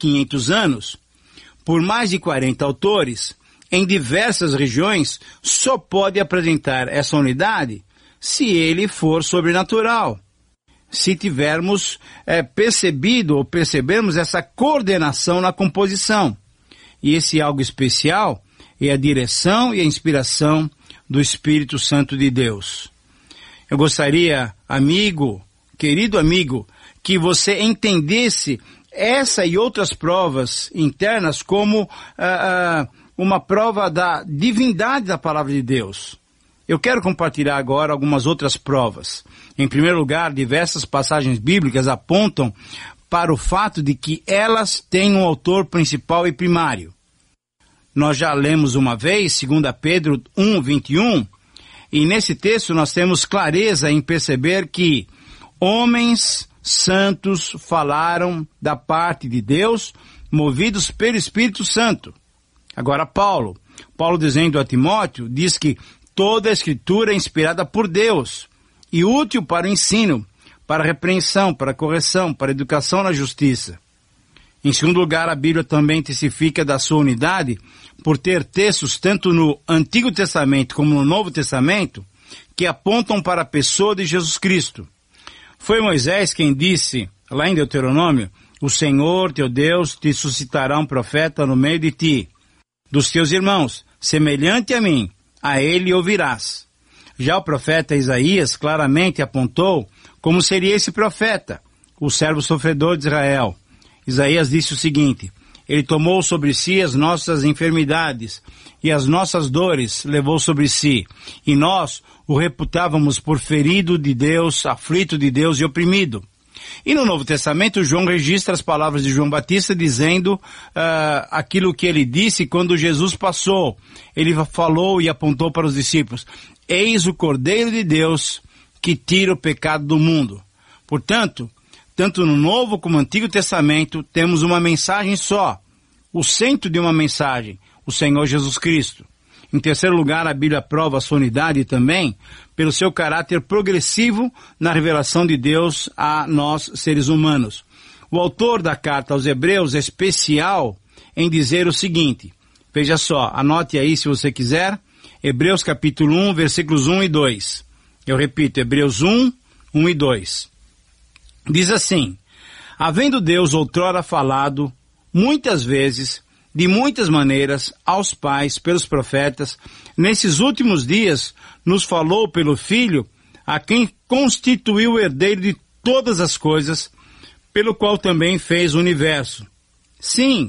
500 anos, por mais de 40 autores, em diversas regiões, só pode apresentar essa unidade se ele for sobrenatural. Se tivermos percebido ou percebermos essa coordenação na composição. E esse algo especial é a direção e a inspiração do Espírito Santo de Deus. Eu gostaria, querido amigo, que você entendesse essa e outras provas internas como uma prova da divindade da palavra de Deus. Eu quero compartilhar agora algumas outras provas. Em primeiro lugar, diversas passagens bíblicas apontam para o fato de que elas têm um autor principal e primário. Nós já lemos uma vez, 2 Pedro 1:21, e nesse texto nós temos clareza em perceber que homens santos falaram da parte de Deus, movidos pelo Espírito Santo. Agora Paulo dizendo a Timóteo, diz que toda a Escritura é inspirada por Deus e útil para o ensino, para a repreensão, para a correção, para a educação na justiça. Em segundo lugar, a Bíblia também testifica da sua unidade por ter textos tanto no Antigo Testamento como no Novo Testamento que apontam para a pessoa de Jesus Cristo. Foi Moisés quem disse, lá em Deuteronômio, o Senhor teu Deus te suscitará um profeta no meio de ti, dos teus irmãos, semelhante a mim, a ele ouvirás. Já o profeta Isaías claramente apontou como seria esse profeta, o servo sofredor de Israel. Isaías disse o seguinte: ele tomou sobre si as nossas enfermidades e as nossas dores levou sobre si, e nós o reputávamos por ferido de Deus, aflito de Deus e oprimido. E no Novo Testamento, João registra as palavras de João Batista dizendo aquilo que ele disse quando Jesus passou. Ele falou e apontou para os discípulos: eis o Cordeiro de Deus que tira o pecado do mundo. Portanto, tanto no Novo como no Antigo Testamento, temos uma mensagem só, o centro de uma mensagem, o Senhor Jesus Cristo. Em terceiro lugar, a Bíblia prova a sua unidade também pelo seu caráter progressivo na revelação de Deus a nós, seres humanos. O autor da carta aos Hebreus é especial em dizer o seguinte, veja só, anote aí se você quiser, Hebreus capítulo 1, versículos 1 e 2. Eu repito, Hebreus 1, 1 e 2. Diz assim: havendo Deus outrora falado muitas vezes, de muitas maneiras, aos pais, pelos profetas, nesses últimos dias nos falou pelo Filho, a quem constituiu o herdeiro de todas as coisas, pelo qual também fez o universo. Sim,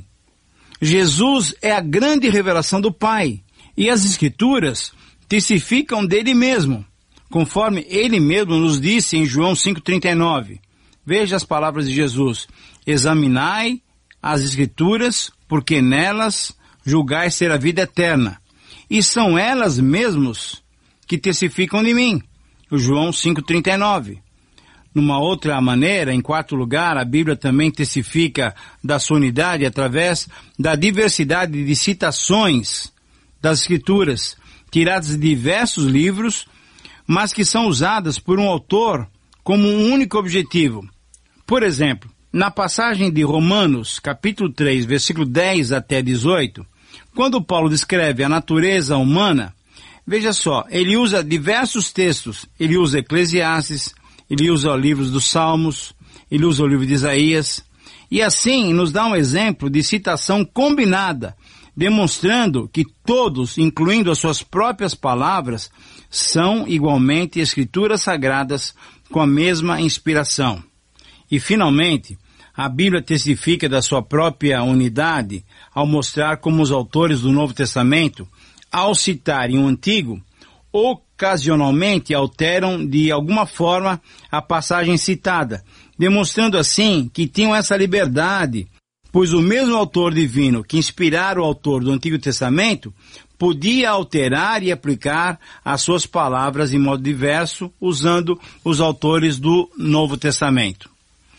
Jesus é a grande revelação do Pai, e as Escrituras testificam dele mesmo, conforme ele mesmo nos disse em João 5,39. Veja as palavras de Jesus: examinai as Escrituras, porque nelas julgais ter a vida eterna, e são elas mesmas que testificam de mim. O João 5,39. Numa outra maneira, em quarto lugar, a Bíblia também testifica da sua unidade através da diversidade de citações das Escrituras, tiradas de diversos livros, mas que são usadas por um autor como um único objetivo. Por exemplo, na passagem de Romanos, capítulo 3, versículo 10 até 18, quando Paulo descreve a natureza humana, veja só, ele usa diversos textos. Ele usa Eclesiastes, ele usa livros dos Salmos, ele usa o livro de Isaías, e assim nos dá um exemplo de citação combinada, demonstrando que todos, incluindo as suas próprias palavras, são igualmente escrituras sagradas com a mesma inspiração. E finalmente, a Bíblia testifica da sua própria unidade ao mostrar como os autores do Novo Testamento, ao citarem o Antigo, ocasionalmente alteram de alguma forma a passagem citada, demonstrando assim que tinham essa liberdade, pois o mesmo autor divino que inspirara o autor do Antigo Testamento podia alterar e aplicar as suas palavras em modo diverso, usando os autores do Novo Testamento.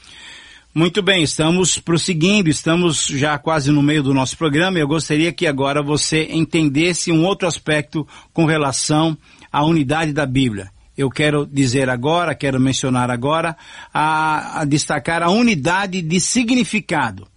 Muito bem, estamos prosseguindo, estamos já quase no meio do nosso programa e eu gostaria que agora você entendesse um outro aspecto com relação à unidade da Bíblia. Eu quero mencionar agora, a destacar a unidade de significado.